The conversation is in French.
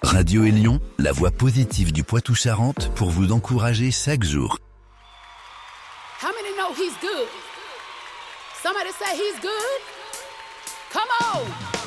Radio Élion, la voix positive du Poitou-Charentes pour vous encourager chaque jour. How many know he's good? Somebody say he's good. Come on.